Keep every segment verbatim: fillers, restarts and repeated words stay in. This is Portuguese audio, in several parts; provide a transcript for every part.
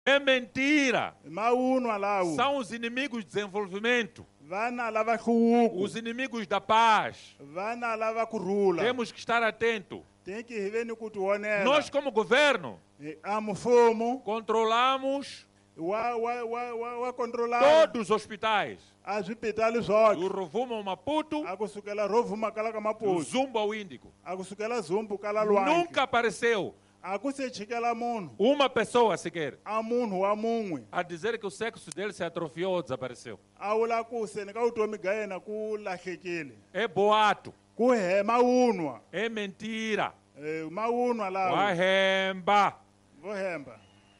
É mentira. mawunwa lawo São os inimigos do desenvolvimento, vana lava hluku os inimigos da paz. vana lava kurhula Temos que estar atentos. tem que riveni kuti wonela Nós, como governo, a mfumo controlamos wa wa wa wa, wa controlar todos os hospitais. azwipitali Do zwoke Rovuma ao Maputo, akusukela rovuma kala ka do maputo Zumbo ao Índico. akusukela zumbu kala lwanke Nunca apareceu akusechikela munhu uma pessoa sequer a munhu wa mun'we a dizer que o sexo dele se atrofiou ou desapareceu. a vula ku seni ka vutomi bya yena ku lahlekile É boato, ku he mawunwa é mentira. eh, mawunwa lawo Wahemba. vo hemba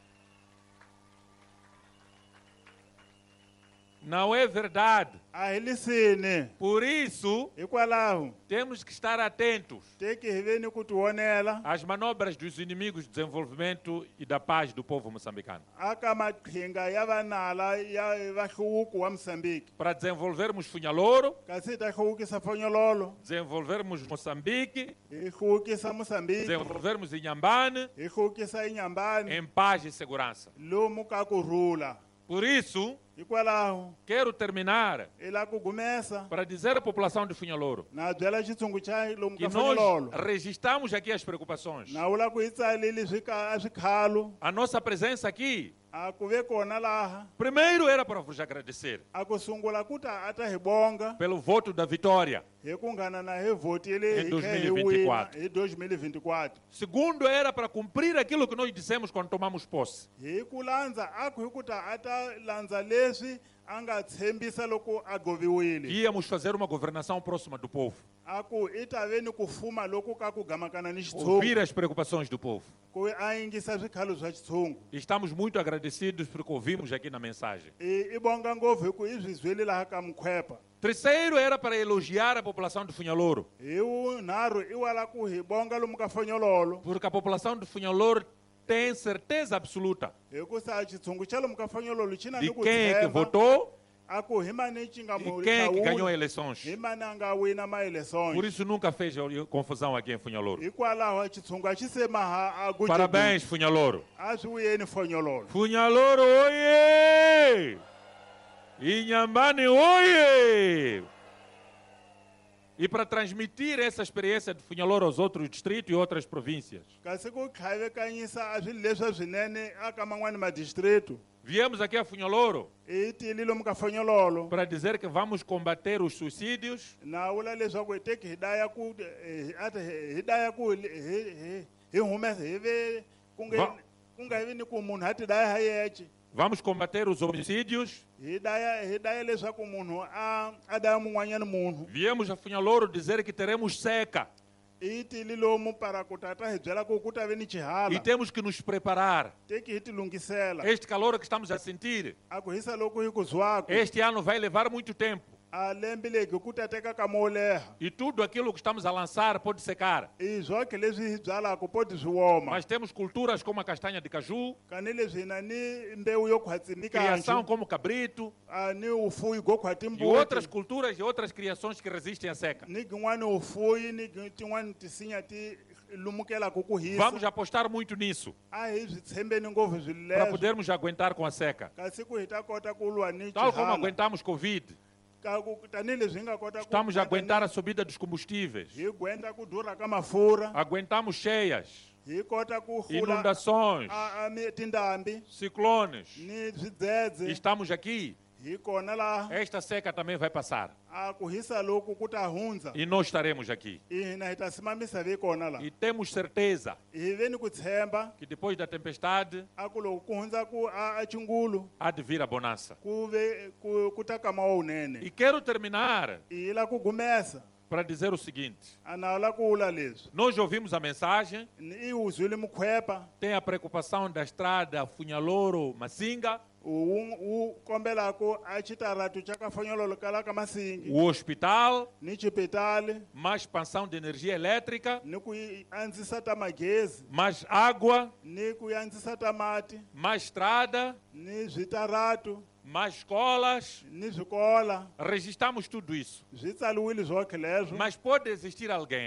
Não é verdade. a hi lisini Por isso, hikwalaho temos que estar atentos tem que riveni ku ti wonela às manobras dos inimigos do desenvolvimento e da paz do povo moçambicano. aka maqhinga ya vanala ya vahluvuko wa Moçambique Para desenvolvermos Funhaloro, kasi hi ta hluvukisa fonyololo desenvolvermos Moçambique, hi hluvukisa Moçambique desenvolvermos Inhambane hi hluvukisa inyambani em paz e segurança. lomu ka kurhula Por isso, hikwalaho quero terminar i la ku gumesa para dizer à população de Funhaloro na byela xitshungu xa lomu que ka nós fonyololo registramos aqui as preocupações. na vula ku hi tsalile swika- a swikhalu A nossa presença aqui, a ku ve kona laha primeiro era para vos agradecer a ku sungula ku ta a ta hi bonga pelo voto da vitória. hi ku nghana na hi vhotile Em hi dois khe mil hi e vinte e wina quatro. hi dois mil e vinte e quatro Segundo era para cumprir aquilo que nós dissemos quando tomamos posse. hi ku landza a ku hi ku ta a ta landza leswi a nga tshembisa loko a goviwile Íamos fazer uma governação próxima do povo, a ku i ta ve ni ku fuma loku ka ku gamakana ni ouvir xitshungu as preocupações do povo. ku a yingisa swikhalu swa xitshungu E estamos muito agradecidos porque ouvimos aqui na mensagem. i i bonga ngopfu hi ku i swi zwele laha ka mukhwepa Terceiro era para elogiar a população de Funhaloro, hi wunharhu i wala ku hi bonga lomu ka fonyololo porque a população de Funhaloro tem certeza absoluta hikusa xitshungu xa lomu ka fanyololo xi na de ni ku quem é que tshemba votou a ku hi mani xi nga e mu quem é que ganhou hlawuli eleições. hi mani a nga wina Por maeleções isso nunca fez confusão aqui em Funhaloro. hikwalaho a xitshungu a xi semaha a gujeguje. Parabéns, Funhaloro. a swi vuyeni fonyololo Funhaloro, oye! Inhambane, oye! E para transmitir essa experiência de Funhaloro aos outros distritos e outras províncias, kasi ku tlhavekanyisa a swilo leswi swinene aka man'wani madistritu viemos aqui a Funhaloro i tile lomu ka fonyololo para dizer que vamos combater os suicídios, na vula leswaku hi teki hi daya ku eh, ati hi hi daya ku hi hi- hi- hi humesa hi ve ku nge Va- ku nga vi ni ku munhu a ti daya ha yexe vamos combater os homicídios. hi daya hi daya leswaku munhu a a daya mun'wanyana munhu Viemos a Funhaloro dizer que teremos seca i tile lomu para ku tata hi byela ku ku ta ve ni e xihala temos que nos preparar. teki hi ti lungisela Este calor que estamos a sentir, a ku hisa loku hi ku zwaku este ano vai levar muito tempo. a lembe legi ku ta teka ka mo leha E tudo aquilo que estamos a lançar pode secar. i zwoke leswi hi byalaku poti swi woma Mas temos culturas como a castanha de caju, kani leswi hi na ni mbewu yo khwatsi ni criação kanju como cabrito a ni ufuyi go khwa e outras timbuti culturas e outras criações que resistem à seca. ni gin'wani ufuyi ni gi- tin'wani tisinya ti lumukelaku ku Vamos hisa apostar muito nisso a hi swi tshembeni ngopfu swilo para leswo podermos aguentar com a seca. kasi ku hi ta kota ku lwa ni Tal como xihala aguentamos Covid, Ka ku- tanihileswi hi nga kota ku estamos a gwenta aguentar a subida dos combustíveis, ni- hi gwenta ku durha ka mafurha aguentamos cheias, hi kota ku hula inundações, a- a mi- tindhambi ciclones. ni swidzedze Estamos aqui. hi kona laha Esta seca também vai passar a ku hisa loku ku ta hundza e nós estaremos aqui. i hina hi ta sima misava kona laha E temos certeza hi ve ni ku tshemba que depois da tempestade a ku loko ku hundza ku a a xingulu há de vir a bonança. ku ve ku ku ta kama wunene E quero terminar hi la ku gumesa para dizer o seguinte: a nawu la ku vula leswi nós ouvimos a mensagem, ni i wu zwile mukhwepa tem a preocupação da estrada Funhaloro-Masinga, wu wu kombelaku a xitaratu xa ka fanyololo ka la ka masingi o hospital, ni xipitali mais expansão de energia elétrica, ni ku yi antswisa ta magezi mais água, ni ku antswisa ta mati mais estrada, ni switaratu mais escolas. ni swikola Registramos tudo isso. swi tsaliwile zwoke leswo Mas pode existir alguém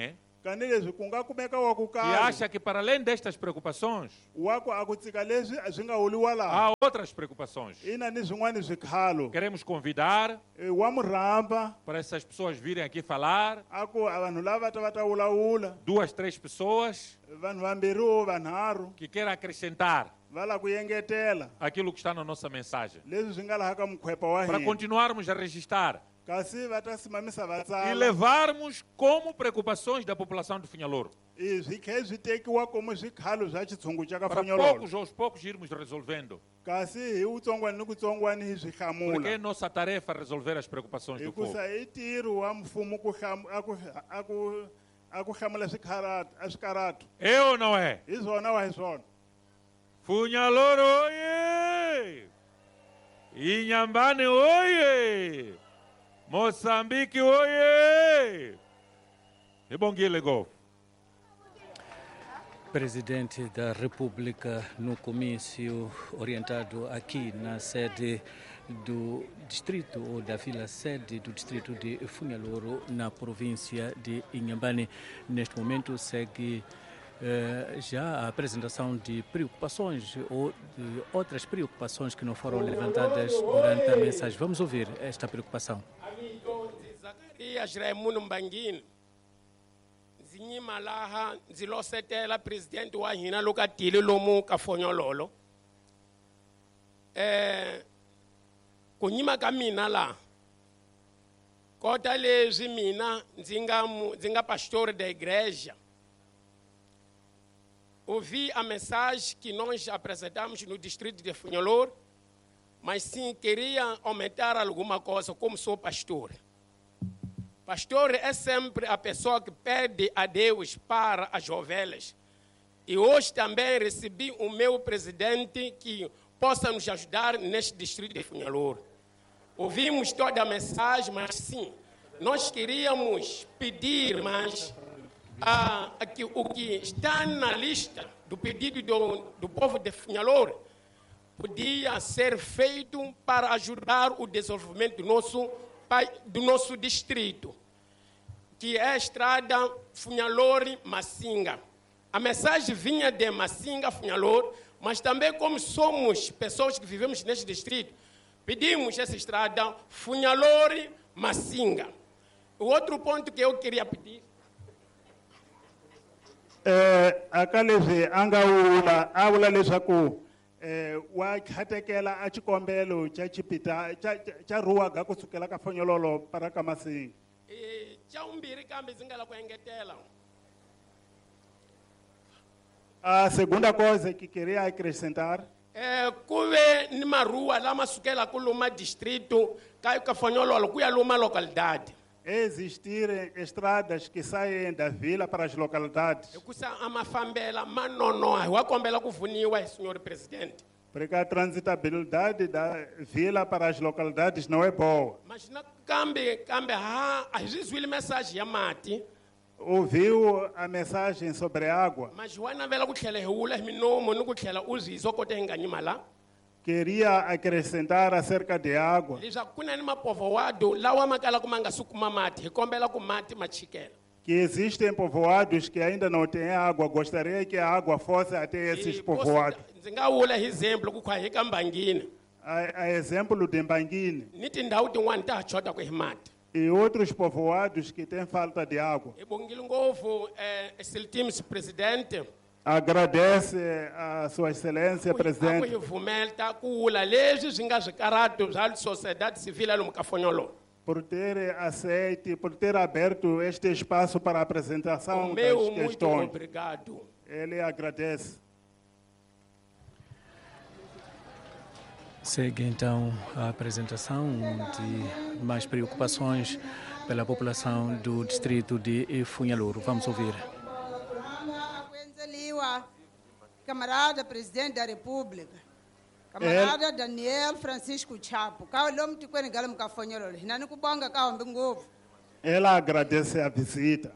kani leswi ku nga kumeka wa ku e karhi acha que para além destas preocupações, wa ku a ku tsika leswi swi nga holiwa laha há outras preocupações. ina ni swin'wana swikhalo Queremos convidar Eh, wa mu rhamba para essas pessoas virem aqui falar, a ku a vanhu lava va ta va ta vulavula duas, três pessoas vanhu vambirhi wo vanharhu que queiram acrescentar va lava ku engetela aquilo que está na nossa mensagem, leswi swi nga laha ka mukhwepa wa para hina continuarmos a registrar kasi va ta simamisa va e tsala levarmos como preocupações da população de Funhalouro, i swi khe swi tekiwa como swikhalo swa xitshungu xa ka para fanyololo poucos aos poucos irmos resolvendo, kasi hi wutsongwana ni kutsongwana hi swi porque é hlamula nossa tarefa resolver as preocupações do povo. hikusa i ntirho wa mfumo ku hlam- a ku- a ku- a ku hlamula swikharata- a swikarato É ou não é? hi swona wa hi swona Funhalouro, oiê! Inhambane, oiê! Moçambique, oiê! E Bongile Golf. Presidente da República no comício orientado aqui na sede do distrito ou da vila sede do distrito de Funhalouro na província de Inhambane. Neste momento segue eh, já a apresentação de preocupações ou de outras preocupações que não foram levantadas durante a mensagem. Vamos ouvir esta preocupação. Zacarias Raimundo Mbangini zinyima laha ndzi losetela presidente wa hina loko a tile lomu ka Fonololo eh ku nyima ka mina laha kota leswi mina ndzi nga mu- ndzi nga pastor da igreja ouvi a mensagem que nós apresentamos no distrito de Funhalouro, mas sim queria aumentar alguma coisa como sou pastor. Pastor é sempre a pessoa que pede a Deus para as ovelhas. E hoje também recebi o meu presidente que possa nos ajudar neste distrito de Funhalouro. Ouvimos toda a mensagem, mas sim, nós queríamos pedir mais a, a que, o que está na lista do pedido do, do povo de Funhalouro podia ser feito para ajudar o desenvolvimento do nosso, pai- do nosso distrito, que é a estrada Funhalouro-Massinga. A mensagem vinha de Massinga, Funhalouro, mas também como somos pessoas que vivemos neste distrito, pedimos essa estrada Funhalouro-Massinga. O outro ponto que eu queria pedir, eh aka leswi a nga vula a vula leswaku eh wa khatekela a xikombelo xa xipita xa- xa xa ruwaga kusukela ka fanyololo para ka masinga eh, xa umbirhi kambe ndzi nga la ku engetela. a segunda coisa que queria acrescentar Eh, kuve ni marua lama sukela ku luma distrito ka ka Fonololo ku ya luma localidade. existirem estradas que saem da vila para as localidades Hikusa a mafambela ma nonoha wa kombela ku vuniwa hi senhor presidente. porque a transitabilidade da vila para as localidades não é boa. Mas na kambe kambe ha a hi swi zwile message ya mati, Ouviu a mensagem sobre água? mas wa navela ku tlhela hi wula hi minomo ni ku tlhela u zwizo kota hi nga nyima la. Queria acrescentar acerca de água. Leswaku ku na ni mapovoado lawa ma kalaka ma nga si kuma mati, hi kombela ku mati ma chikela. Que existem povoados que ainda não têm água. Gostaria que a água fosse até esses E povoados. posso- ndzi nga vula hi exemplo ku kha hi ka Mbangini A, a exemplo de Mbanguine ni tindhawu tin'wani ta ha chota ku hi mati. e outros povoados que têm falta de água. Hi bongile ngopfu eh Siltims presidente Agradece a Sua Excelência, a ku Presidente, hi vumela ku vula leswi swi nga swikarato bya sociedade civil lomu ka Fonololo. por ter aceito, por ter aberto este espaço para a apresentação O das meu muito questões. obrigado. Ele agradece. Segue então a apresentação de mais preocupações pela população do distrito de Funhalouro. Vamos ouvir. Kwenzeliwa, camarada presidente da República, camarada Daniel Francisco Chapo, ka lo mtikweni gala mukafonyololo, hina ni kubonga ka hombe ngopfu. Ela agradece a visita.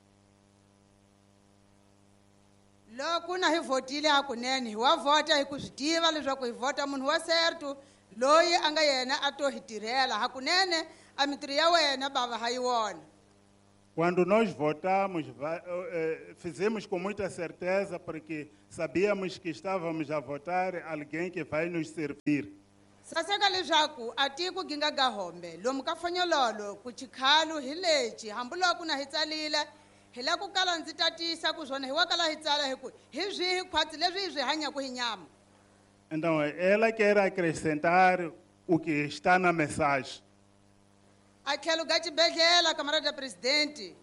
Loko na hi votile hakunene, hi wa vota hi ku swi tiva leswaku hi vota munhu wa certo loyi a nga yena a to hi tirhela hakunene a mitirho ya wena bava ha yi wona. Quando nós votamos, va- eh, fizemos com muita certeza, porque sabíamos que estávamos a votar alguém que vai nos servir. saseka leswaku a tiko gi nga gahombe lomu ka fonyololo ku chikhalu hi lexi hambuloko na hi tsalile hi la ku kala ndzi tatisa ku swona hi wa kala hi tsala hi ku hi byihi khwatsi leswi hi byi hanyaku hi nyama. Então, ela quer acrescentar o que está na mensagem. a tlhelo ka xibedhlela kamarada presidente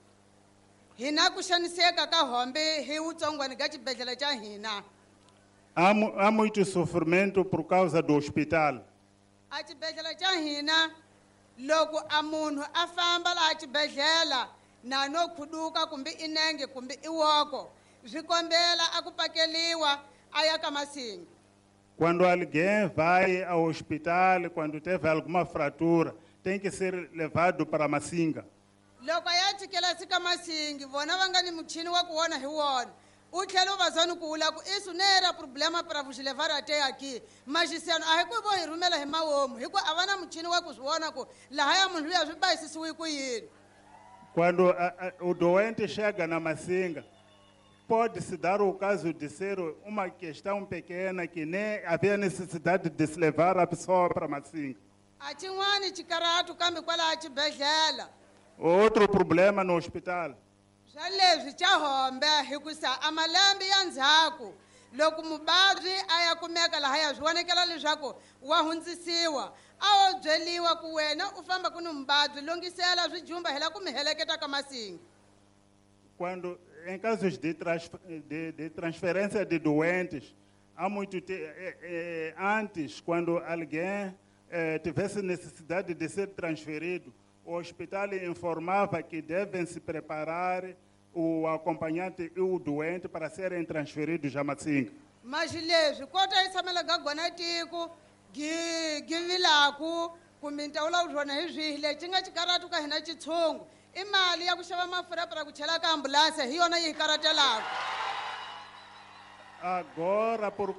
hi na ku xaniseka ka hombe hi wutsongwana ka xibedhlela xa hina. Há, mu- há muito sofrimento por causa do hospital. a xibedhlela xa hina loko a munhu a famba laha xibedhlela na no khuduka kumbe i nenge kumbe i woko byi kombela a ku pakeliwa a ya ka masinga. Quando alguém vai ao hospital, quando teve alguma fratura, tem que ser levado para a Masinga. loko a ya tshikela sika masingi vona va nga ni muchini wa ku vona hi wona u tlhela u va zani ku vula ku i sunera problema para vuxilevara te aqui maxiseno a hi ku vo hi rhumela hi mawomu hi ku a va na muchini wa ku swi vona ku lahaya munhu luya swi bayisisiwi ku yini. Quando a- a- o doente chega na Masinga, pode-se dar o caso de ser uma questão pequena que nem havia necessidade de se levar a pessoa para a Masinga. a xin'wani xikaratu kambe kwalaha xibedhlela Outro problema no hospital. swa leswi xa hombe hikusa a malembe ya ndzhaku loko muvabyi a ya kumeka lahaya swi vonekela leswaku wa hundzisiwa a wo byeliwa ku wena u famba ku ni muvabyi longisela swijumba hi la ku mi heleketa ka masinga. Quando, em casos de, trans, de, de transferência de doentes, há muito te, eh, eh, antes, quando alguém eh, tivesse necessidade de ser transferido, o hospital informava que devem se preparar o acompanhante e o doente para serem transferidos a Masinga. maxi leswi kota yi tshamela ka gona tiko gi gi vilaku kumbe ni ta vula ku swona hi swihi lexi nga xikaratu ka hina xitshungu i mali ya ku xava mafurha para ku chela ka ambulanse hi yona yi hi karhatelaku. Agora, por,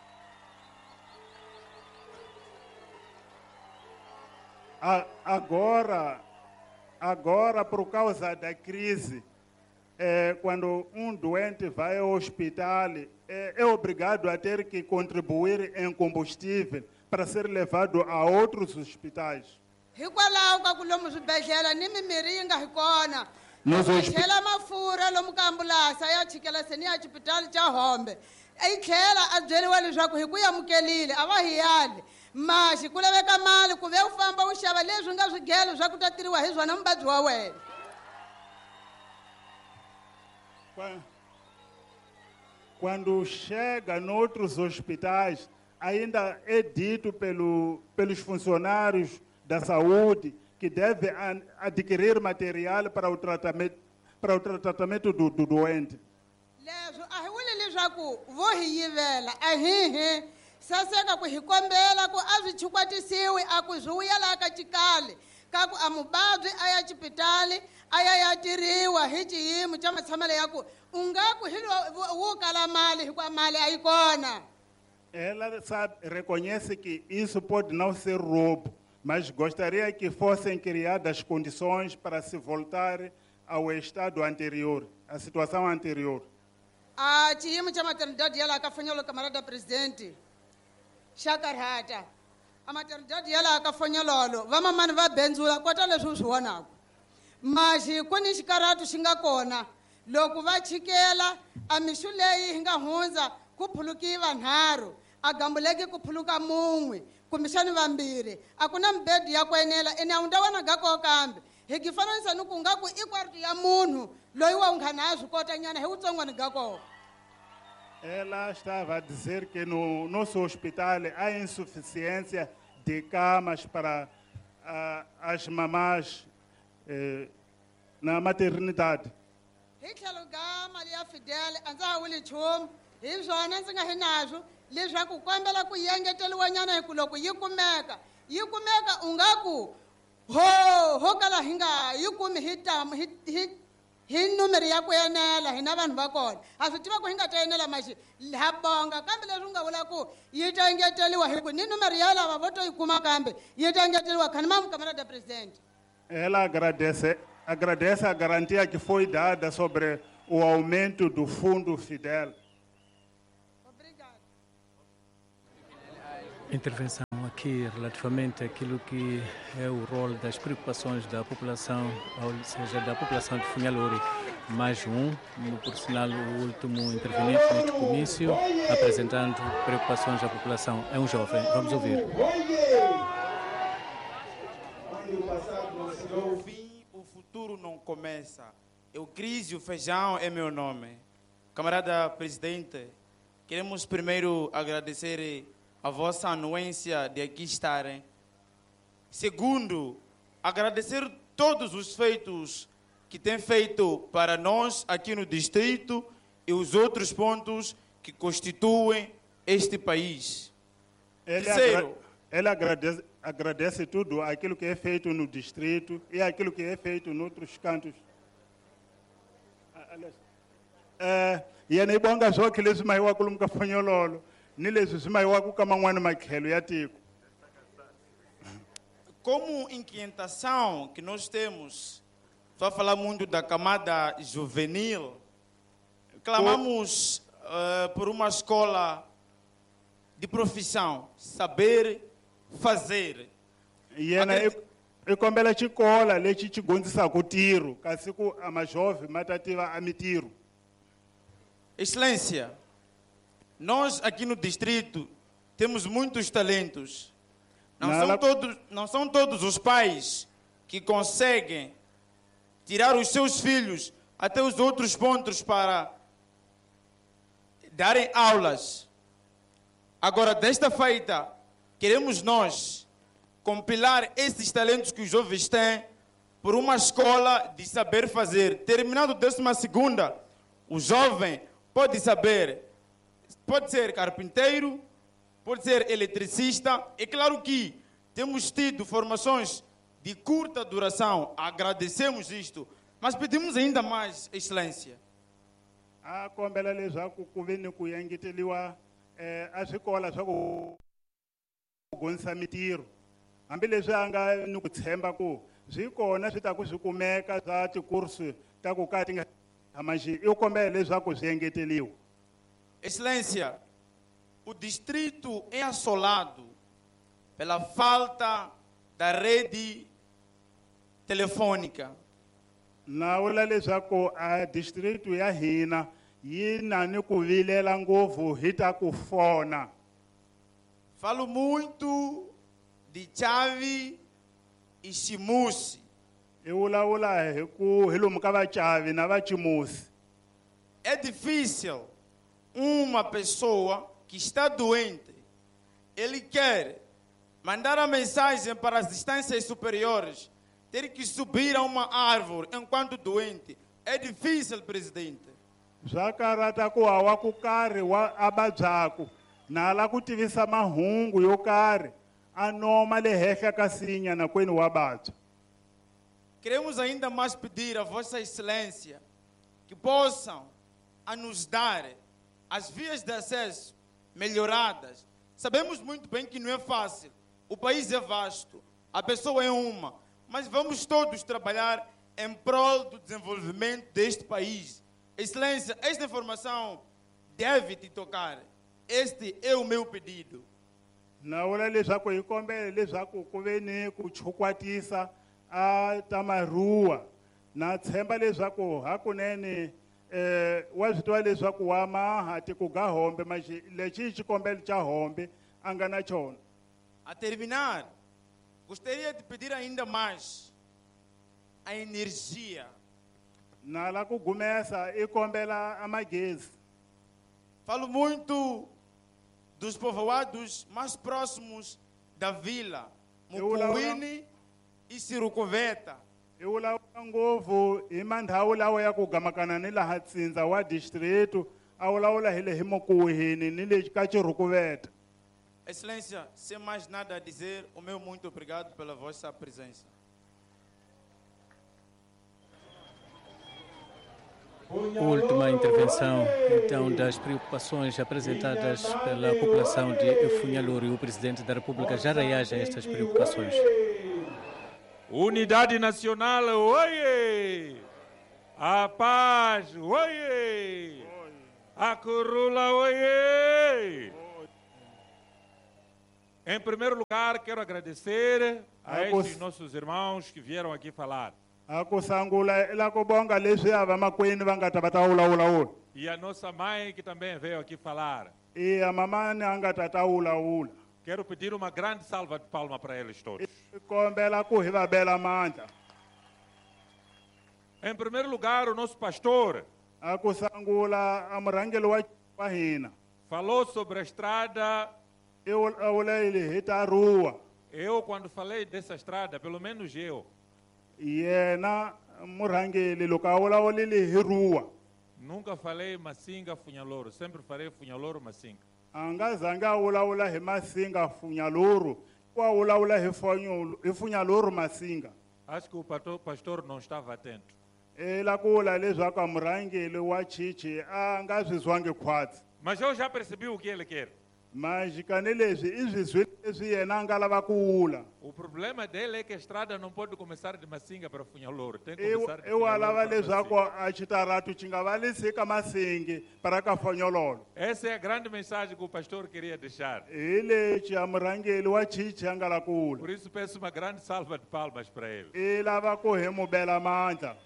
a- agora, agora, por causa da crise, eh, quando um doente vai ao hospital, eh, é obrigado a ter que contribuir em combustível para ser levado a outros hospitais. hikwalaho ka ku lomu swibedhlela ni mimirhi yi nga hi kona Nos loko a hospi- chela mafurha lomu ka ambulanse a ya chikela seni ya xipitali xa hombe i tlhela a byeriwa leswaku hi ku amukelile a va hi yali maxi ku laveka mali ku ve u famba u xava leswi nga swigelo swa ku ta tiriwa hi byona muvabyi wa wena. Qua- Quando chega noutros hospitais, ainda é dito pelo, pelos funcionários da saúde que deve an- adquirir material para o tratamento, para o tratamento do, do doente. leswi a hi vuli leswaku vo hi yivela a hi hi saseka ku hi kombela ku a swi chukwatisiwi a ku byi vuya laha ka xikali ka ku a muvabyi a ya xipitali a ya ya tiriwa hi xiyimo xa matshamelo ya ku u nga ku hi lo- wu kala mali hikuva mali a yi kona. Ela sabe, reconhece que isso pode não ser roubo, mas gostaria que fossem criadas condições para se voltar ao estado anterior, à situação anterior. a xiyimo xa maternidade ya laha ka fonyolo kamarada presidente xa karhata a maternidade ya laha ka fonyololo vamamani va benzula kota leswi u swi vonaku maxi ku ni xikarhatu xi nga kona loko va chikela a mixu leyi hi nga hundza ku phuluki vanharhu a gambuleki ku phuluka mun'we kumbexani vambirhi a ku na mibedi ya ku enela ene a wu ta vona ga koho kambe hi gi fananisa ni ku nga ku i kwarto ya munhu loyi wa u nghana ya swi kota nyana hi wutsongwani ga koho. Ela estava a dizer que no nosso hospital há insuficiência de camas para ah, as mamás eh, na maternidade. hi tlhelo ka mali ya fidele a ndza ha vuli nchumu hi swona ndzi nga hi nazwo leswaku kombela ku yengeteliwa nyana hi ku loko yi kumeka yi kumeka u nga ku ho ho kala hi nga yi kumi hi tamu hi hi hi numeri ya ku enela hi na vanhu va kona ha swi tiva ku hi nga ta enela maxi ha bonga kambe leswi nga vula ku yi ta engeteliwa hi ku ni numeri ya lava vo to yi kuma kambe yi ta engeteliwa khani mamu kamarada presidente. Ela agradece, agradece a garantia que foi dada sobre o aumento do Fundo Fidel. Obrigado. Intervenção aqui relativamente àquilo que é o rol das preocupações da população, ou seja, da população de Funhalori. Mais um, por sinal, o último interveniente neste comício, apresentando preocupações da população. É um jovem. Vamos ouvir. Onde o passado não se deu o fim, o futuro não começa. Eu, Crisio Feijão é meu nome. Camarada presidente, queremos primeiro agradecer a vossa anuência de aqui estarem. Segundo, agradecer todos os feitos que têm feito para nós aqui no distrito e os outros pontos que constituem este país. Ele, Terceiro, agra ele agradece, agradece tudo aquilo que é feito no distrito e aquilo que é feito em outros cantos. Eh, yena ibonga zonke lezi mayiwa kulumka Fanyololo ni lezi simayiwa ku kaman'wana makhelo ya tiko. como inquietação que nós temos, só falar muito da camada juvenil, clamamos uh, por uma escola de profissão, saber fazer. Yena Acredito- ikombela xikola lexi xi dyondzisaka tiro kasi ku a majovem ma ta tiva a mitiro. Excelência, nós aqui no distrito temos muitos talentos. Não Não, são, ela- todos, não são todos os pais que conseguem tirar os seus filhos até os outros pontos para darem aulas. Agora, desta feita, queremos nós compilar esses talentos que os jovens têm por uma escola de saber fazer. Terminado a décima segunda, o jovem pode saber, pode ser carpinteiro, pode ser eletricista. É claro que temos tido formações de curta duração, agradecemos isto, mas pedimos ainda mais, excelência. A kombela leswaku ku ve ni ku engeteliwa eh, a swikola swa ku dyondzisa mitiro. Hambileswi a nga ni ku tshemba ku byi kona swi ta ku swi kumeka swa tikursi ta ku ka ti nga tshamaxi i kombela leswaku swi engeteliwa. Excelência, o distrito é assolado pela falta da rede telefônica. Na vula leswaku a district ya hina yi na ni ku vilela ngopfu hi ta ku fona. Falo muito de chave e chimusi. I vulavula hi ku hi lomu ka vacavi na vacimusi. É difícil uma pessoa que está doente, ele quer mandar a mensagem para as distâncias superiores, ter que subir a uma árvore enquanto doente. É difícil, presidente. Swa karata ku hawa ku karhi wa a vabyaku na la ku tivisa mahungu yo karhi a noma le henhla ka sinya na kweni wa vabya. Queremos ainda mais pedir a Vossa Excelência que possam a nos dar as vias de acesso melhoradas. Sabemos muito bem que não é fácil. O país é vasto, a pessoa é uma, mas vamos todos trabalhar em prol do desenvolvimento deste país. Excelência, esta informação deve te tocar. Este é o meu pedido. Na vula leswaku hi kombela leswaku ku ve ni ku chukwatisa a ta marhuwa na tshemba leswaku hakunene eh wa swi tiva leswaku wa maha tiku ga hombe maxi lexi xikombelo xa hombe a nga na xona. A terminar, gostaria de pedir ainda mais a energia. Na la ku gumesa i kombela a magezi. Falo muito dos povoados mais próximos da vila, Eu lá- Mucuíne e Sirucoveta. I vulavula ngopfu hi mandhawu lawa ya ku gamakana ni laha tsindza wa district a vulavula hi le hi Mokuhini ni le ka Cirukuveta. Excelência, sem mais nada a dizer, o meu muito obrigado pela vossa presença. Última intervenção, então, das preocupações apresentadas pela população de Funhalori. O Presidente da República já reage a estas preocupações. Unidade nacional, oiê! A paz, oiê! A curula, oiê! Em primeiro lugar, quero agradecer a estes nossos irmãos que vieram aqui falar. akusangula ila kubonga leswi ava makwenu va nga ta va ta wulawula. E a nossa mãe que também veio aqui falar. E a mamani a nga ta ta wulawula. Quero pedir uma grande salva de palmas para eles todos. Kombela ku hi va bela mandla. Em primeiro lugar, o nosso pastor akusangula a murhangeri wa wa hina falou sobre a estrada. i vula hi ta ruwa. Eu, quando falei dessa estrada, pelo menos eu, yena murhangeri loko a vulavulile hi ruwa nunca falei Masinga Funhaloro, sempre falei Funhaloro Masinga. a nga zangi a vulavula hi Masinga Funhaloro, wa vulavula hi Funhaloro- hi Funhaloro Masinga. Acho que o pato- pastor não estava atento. i la ku vula leswaku a murhangeri wa chichi a nga swi zwangi khwatsi, Mas eu já percebi o que ele quer. maxikani leswi i swi zwile leswi yena a nga lava ku vula. O problema dele é que a estrada não pode começar de Masinga para Funhaloro. Tem que I começar de i wa Funhaloro lava para leswaku Masinga. a xitaratu xi nga valisi ka Masingi para ka Fonyololo. Essa é a grande mensagem que o pastor queria deixar. hi lexi a murhangeri wa chichi a nga la ku vula. Por isso peço uma grande salva de palmas para ele. i lava ku hi mu bela mandla.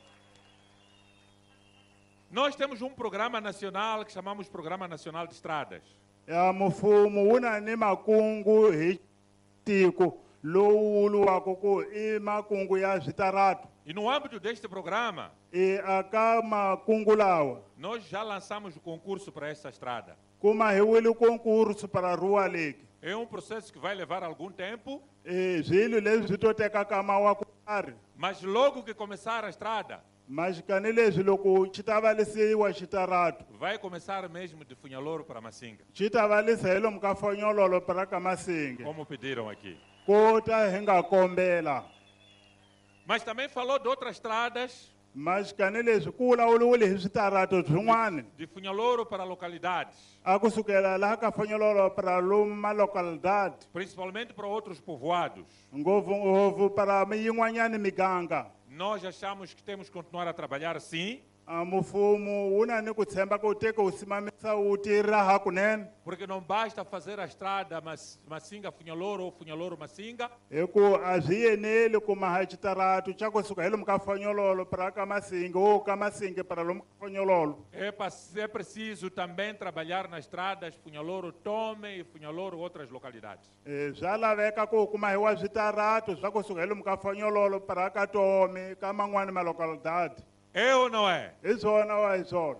Nós temos um programa nacional que chamamos Programa Nacional de Estradas. ya mfumo wu na ni makungu hi tiko lowu vuriwaka ku i makungu ya switarata. E no âmbito deste programa, i aka makungu lawa nós já lançamos o concurso para esta estrada. ku mahiwile concurso para rua leki. É um processo que vai levar algum tempo, i zwilo leswi swi to teka kama wa ku karhi, mas logo que começar a estrada, maxikani leswi loko xi ta valisiwa xitaratu vai começar mesmo de Funhaloro para Masinga, xi ta valisa hi lomu ka Fonyololo para ka Masingi, como pediram aqui. ku ta hi nga kombela. Mas também falou de outras estradas, maxikani leswi ku vulavuriwile hi switaratu swin'wana de Funhaloro para localidades, a kusukela laha ka Fonyololo para lomu malokalidade, principalmente para outros povoados. ngopfungopfu para yin'wanyani miganga. Nós achamos que temos que continuar a trabalhar assim, a mfumo wu na ni ku tshemba ku teka wu simamisa wu tirha hakunene, porque não basta fazer a estrada Mas- Masinga Funhaloro ou Funhaloro Masinga, hi ku a swi eneli ku maha xitaratu xa kusuka hi lomu ka Fonyololo para ka Masingi ou ka Masingi para lomu ka Fonyololo. é, pa- é preciso também trabalhar nas estradas Funhaloro Tome e Funhaloro outras localidades. Eh, swa laveka ku kumahiwa switaratu swa kusuka hi lomu ka Fonyololo para ka Tome ka man'wani malokalidade. É ou não é? Hi swona wa hi swona.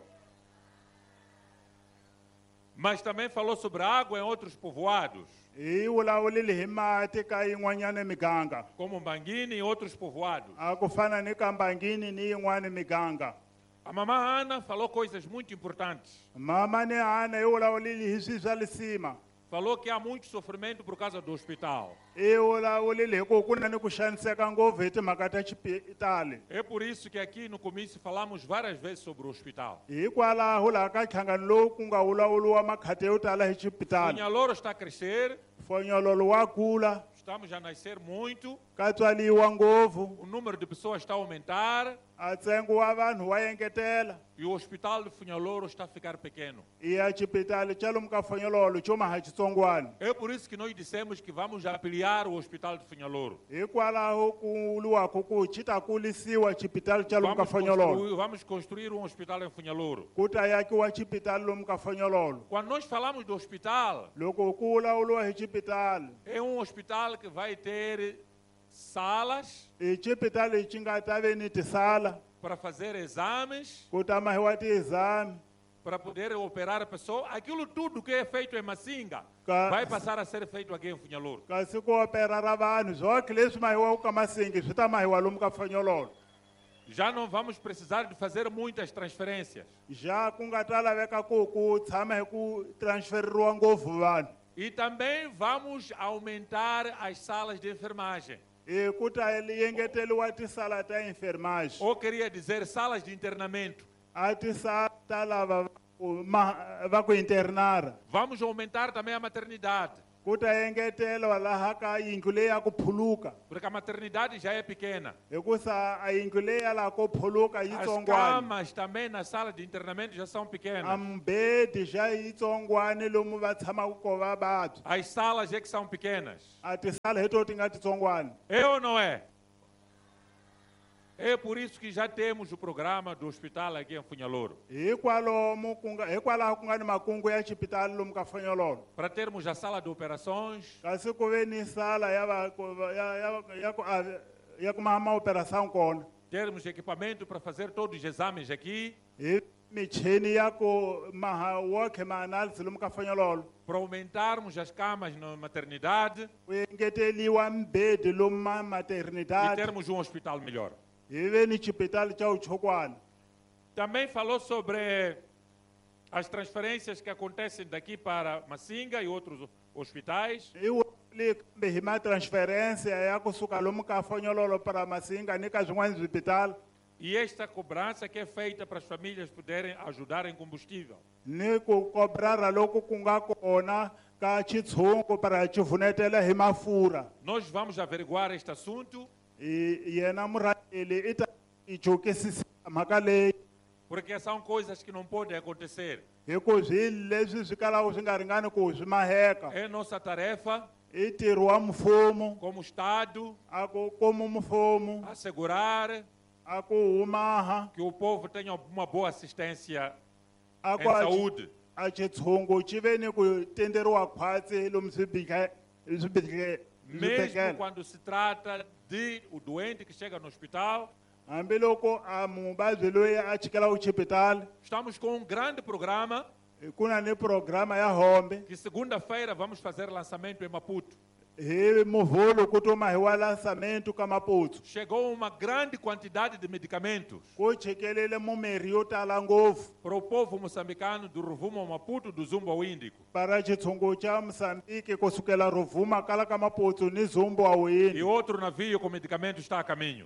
Mas também falou sobre água em outros povoados, hi vulavulile hi mati ka yin'wanyani miganga, como Mbanguini e outros povoados. a ku fana ni ka Mbangini ni yin'wani miganga. A mamã Ana falou coisas muito importantes. mama ni hana hi vulavulile hi swi swa lisima, Falou que há muito sofrimento por causa do hospital. hi vulavulile hi ku ku na ni ku xaniseka ngopfu hi timhaka ta xipitali. É por isso que aqui no comício falamos várias vezes sobre o hospital. hikwalaho laha ka nhlangano lowu ku nga vulavuliwa makhati yo tala hi xipitali. Funhaloro está a crescer, Fonyololo wa kula, estamos a nascer muito, ka tswaliwa ngopfu, o número de pessoas está a aumentar a ntsengo wa vanhu wa engetela, e o hospital de Funhaloro está a ficar pequeno. i ya xipitali xa lomu ka Fonyololo xo maha xitsongwana. É por isso que nós dissemos que vamos ampliar o hospital de Funhaloro. hikwalaho ku vuliwaka ku xi ta kulisiwa xipitali xa lomu ka Vamos Fonyololo, construir, vamos construir um hospital em Funhaloro. ku ta yakiwa xipitali lomu ka Fonyololo. Quando nós falamos do hospital, loko ku vulavuliwa hi xipitali, é um hospital que vai ter salas i xipitali xi nga ta ve ni tisala, para fazer exames, ku ta mahiwa tizami, para poder operar a pessoa. Aquilo tudo que é feito em Masinga Ca- vai passar a ser feito aqui em Funhaloro. kasi ku operara vanhu zoke leswi mahiwaku ka Masingi swi ta mahiwa lomu ka Fonyololo. Já não vamos precisar de fazer muitas transferências. já ku nga ta laveka ku ku tshama hi ku transfereriwa ngopfu vanhu, E também vamos aumentar as salas de enfermagem. i ku ta engeteliwa tisala ta enfermagem, Ou queria dizer salas de internamento. a tisala ta lava va ku ma- va ku internara, Vamos aumentar também a maternidade. ku ku ta engetelwa laha ka yindlu leyi ya ku phuluka porque a maternidade já é pequena. hikusa a yindlu leyi ya laha ko phuluka As yitsongwana camas também na sala de internamento já são a pequenas. mbedi xa yitsongwane lomu va tshamaka ko vavabyi As salas é que são pequenas. a tisala hi to ti nga titsongwana É ou não é? É por isso que já temos o programa do hospital aqui em Funhalouro. hikwalomu ku nga hikwalaho ku nga ni makungu ya xipitali lomu ka fanyololo Para termos a sala de operações, kasi ku ve ni sala ya va- ku va- ya- ya- ya ku ave- ya ku maha maoperação kona termos equipamento para fazer todos os exames aqui, hi michini ya ku maha wokhe maanalisi lomu ka fanyololo para aumentarmos as camas na maternidade ku engeteliwa mbedi lomu ma e maternidade termos um hospital melhor. hi ve ni xipitali xa uchokwana Também falou sobre as transferências que acontecem daqui para Massinga e outros hospitais. hi weli kambe hi matransferência ya kusuka lomu ka fanyololo para masinga ni ka swin'wana swipitali E esta cobrança que é feita para as famílias poderem ajudar em combustível. ni ku kobrara loku ku nga kona ka xitshungu para xi vhunetela hi mafurha Nós vamos averiguar este assunto, I- yena murhangeli i ta i chokisisa mhaka leyi porque são coisas que não podem acontecer. hi ku swilo leswi swi kalaka swi nga ringani ku swi maheka É nossa tarefa, i ntirho wa mfumo como Estado, a ku komu mfumo assegurar a ku humaha que o povo tenha uma boa assistência a em ku a xi- saúde. a xitshungu xi ve ni ku tenderiwa khwatsi lomu swibedle- swibedle- Mesmo swibedhlele quando se trata de o doente que chega no hospital, hambiloko a muvabyi loyi a chikelaku xipitali estamos com um grande programa ku na ni programa ya hombe que segunda-feira vamos fazer lançamento em Maputo. hi muvhulu ku tuma hi wa lansamento ka maputsu Chegou uma grande quantidade de medicamentos ku chikelele mumirhi yo tala ngopfu para o povo moçambicano do Rovuma ao Maputo, do Zumba ao Índico. para xitshungu xa mosambiki kusukela ruvuma kala ka maputsu ni zumbu wa E wini outro navio com medicamentos está a caminho.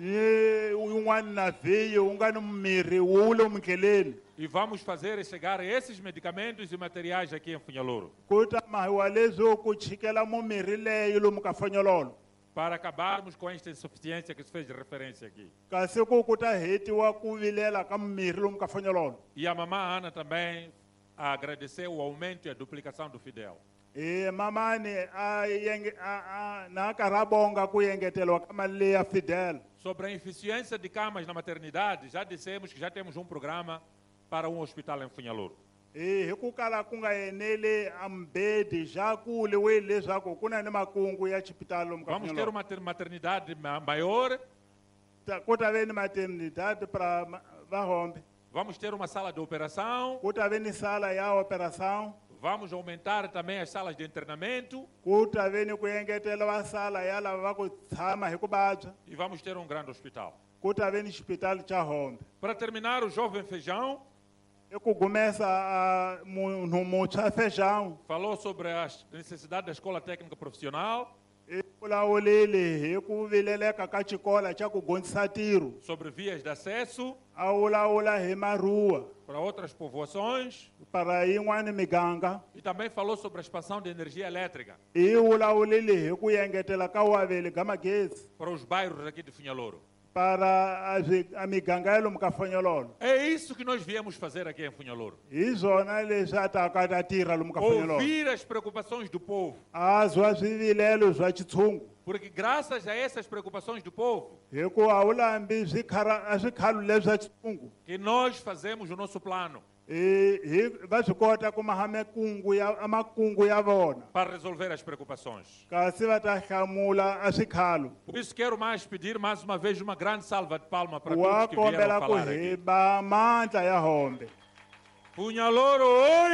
ni yin'wana navhiyo wu nga ni mirhi wu le mundleleni E vamos fazer chegar esses medicamentos e materiais aqui em Funhalouro, ku ta mahiwa leswo ku chikela mumirhi leyo lomu ka fanyololo para acabarmos com esta insuficiência que se fez referência aqui. kasi ku ku ta hetiwa ku vilela ka mimirhi lomu ka fanyololo E a mamã Ana também agradeceu o aumento e a duplicação do Fidel. e mamani a yenge a a na karhi a bonga ku yengeteliwa ka mali leyi ya fidel Sobre a eficiência de camas na maternidade, já dissemos que já temos um programa para um hospital em Funhalouro. e hi ku kala ku nga eneli a mbedi xa kuliwe leswaku ku na ni makungu ya xipitali lomu ka Vamos ter Funhalouro. uma ter- maternidade ma- maior, Ta- ku ta ve ni maternidade para vahombe vamos ter uma sala de operação, ku ta ve ni sala ya operação vamos aumentar também as salas de internamento ku ta ve ni ku engeteliwa sala ya lava va ku tshama hi ku vabya e vamos ter um grande hospital. ku ta ve ni xipitali xa hombe Para terminar, o jovem Feijão i ku gumesa a munhu muntshwa feijão falou sobre a necessidade da escola técnica profissional, i vulavulile hi ku vileleka ka xikola xa ku dyondzisa tiro sobre vias de acesso a vulavula hi maruwa para outras povoações para yin'wana miganga e também falou sobre a expansão de energia elétrica i vulavulile hi ku engetela ka wavele ga magezi para os bairros aqui de Funhalouro. para a swi- a miganga ya lomu ka fanyololo É isso que nós viemos fazer aqui em Funhalouro. hi zwona leswi a taka ta tirha lomu ka fanyololo Ouvir as preocupações do povo. a zwa swivilelo swa xitshungu Porque graças a essas preocupações do povo hi ku a wu lambi swikhara- a swikhalu leswi swa xitshungu que nós fazemos o nosso plano hi hi- va swi kota ku maha makungu ya a makungu ya vona para resolver as preocupações. kasi va ta hlamula a swikhalu Por isso quero mais pedir mais uma vez uma grande salva de palmas para wa todos que vieram kombela ku falar aqui. hiba mandla ya hombe Funhalouro,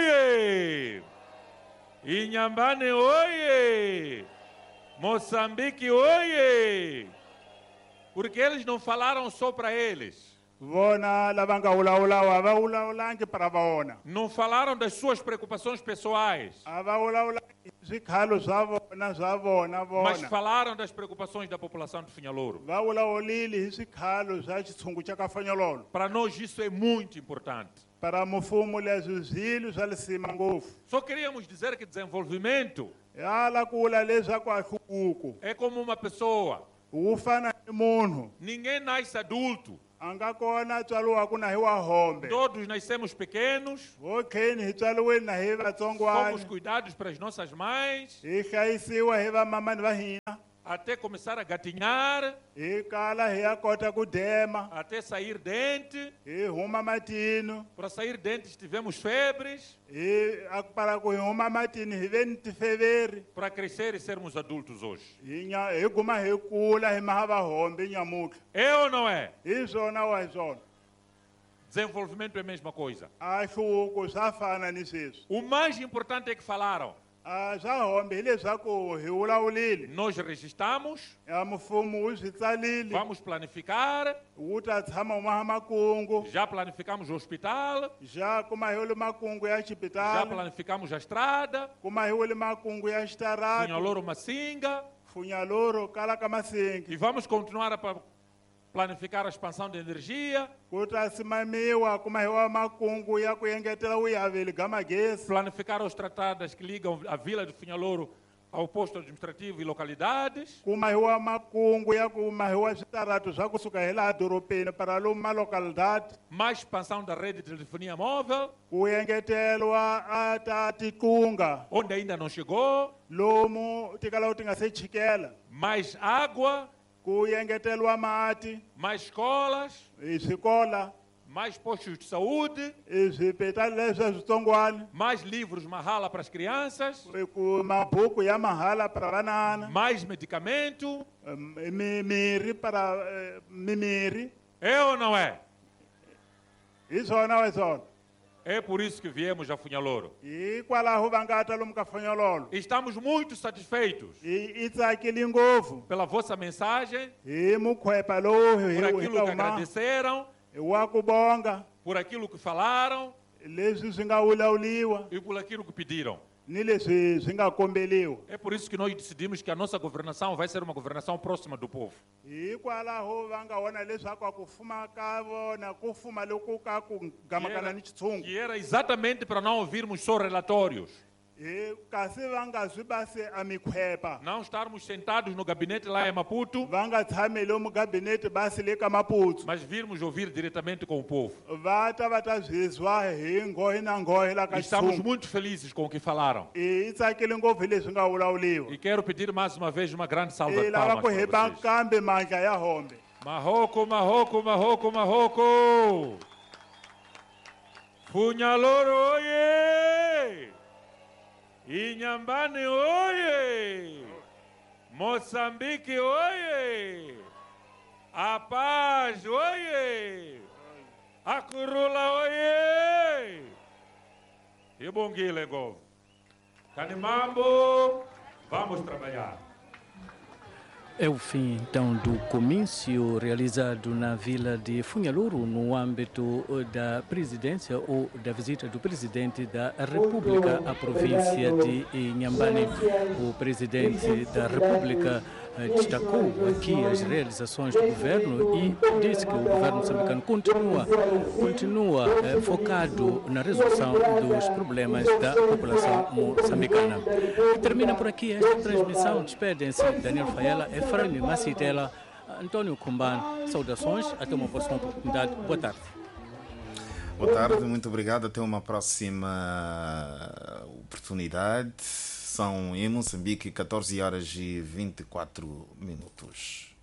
oie! Inhambane, oie! Moçambique, oie! Porque eles não falaram só para eles. vona lava nga vulavulawa a va vulavulangi para vona Não falaram das suas preocupações pessoais. a va vulavulangi hi swikhalu swa vona swa vona Mas vona falaram das preocupações da população de Funhalouro. va vulavulile hi swikhalu swa xitshungu xa ka fanyololo Para nós isso é muito importante. para mfumo leswi zwilo swa le sima ngopfu Só queríamos dizer que desenvolvimento ala kula leswaku a hluvuko É como uma pessoa. wu fana ni munhu Ninguém nasce adulto. a nga kona tswaliwaku na hi wa hombe Todos nascemos pequenos. vokheni hi tswaliweni na hi Fomos vatsongwana cuidados pelas nossas mães. hi hlayisiwa hi vamamani va hina Até começar a gatinhar. hi kala hi ya kota ku dema Até sair dente. hi huma matino Para sair dentes tivemos febres. hi a para ku hi huma matini hi ve ni tifeveri Para crescer e sermos adultos hoje. hi nya hi guma hi kula hi maha vahombe nyamutlha É ou não é? hi swona wa hi swona Desenvolvimento é a mesma coisa. a hluvuko swa fana ni sweswi O mais importante é que falaram. a swa hombe hi leswaku hi vulavulile Nós registramos, a mfumo wu swi tsalile vamos planificar, wu ta tshama wu maha makungu já planificamos o hospital, já kuma hi wule makungu ya já xipitala planificamos a estrada, kuma hi wule makungu ya xitarata Funhaloro Massinga, funyaloro kala ka masingi e vamos continuar a pa- planificar a expansão de energia, ku ta simamiwa kuma hi wa makungu ya ku engetela vuyaveli ga magezi planificar as tratadas que ligam a vila de Funhaloro ao posto administrativo e localidades, kuma hi wa makungu ya ku ma hi wa switarato swa kusuka hi laha doropeni para lomu malokalidade mais expansão da rede de telefonia móvel, ku engetelwa a ta tiqunga onde ainda não chegou, lomu tikalawu ti nga se chikela mais água, ku engetelwa mati mais escolas, hi swikola mais postos de saúde, hi swipitali leswi switsongwana mais livros Mahala para as crianças, hi ku mabuku ya mahala para vanana mais medicamento. um, mimiri para eh, mimiri É ou não é? hi swona wa swona É por isso que viemos a Funhaloro. hikwalaho va nga ta lomu ka fonyololo Estamos muito satisfeitos hi i tsakile ngopfu pela vossa mensagem, hi mukhwepa lowu hi por hi aquilo ka que huma agradeceram, hi wa ku bonga por aquilo que falaram leswi swi nga vulavuriwa e por aquilo que pediram. ni leswi swi nga kombeliwa É por isso que nós decidimos que a nossa governação vai ser uma governação próxima do povo. hikwalaho va nga vona leswaku a ku fuma ka vona ku fuma loku ka ku Que gamakana era, ni xitshungu que era exatamente para não ouvirmos só relatórios. hi kasi va nga swi basi a mikhwepa Não estarmos sentados no gabinete lá em Maputo, va nga tshami lomu gabinete basi le ka maputsu mas virmos ouvir diretamente com o povo. va ta va ta zizwa hi nghohe na nghohe la ka E estamos xitshungu muito felizes com o que falaram. hi tsakile ngopfu hi leswi nga vulavuriwa E quero pedir mais uma vez uma grande salva hi de lava palmas ku hi para ba vocês. kambe mandla ya hombe Marroco, Marroco, Marroco, Marroco! Funhaloro, oie! Inhambane, oie! Moçambique, oie! A Paz, oie! A Curula, oie! E Bonguile, Gov. Canimambo, vamos trabalhar. É o fim, então, do comício realizado na vila de Funhaloro, no âmbito da presidência ou da visita do presidente da República à província de Inhambane. O presidente da República destacou aqui as realizações do governo e disse que o governo moçambicano continua, continua eh, focado na resolução dos problemas da população moçambicana. E termina por aqui esta transmissão. Despedem-se Daniel Faiela, Efraim Macitela, António Kumbano. Saudações, até uma próxima oportunidade. Boa tarde. Boa tarde, muito obrigado. Até uma próxima oportunidade. São em Moçambique catorze horas e vinte e quatro minutos.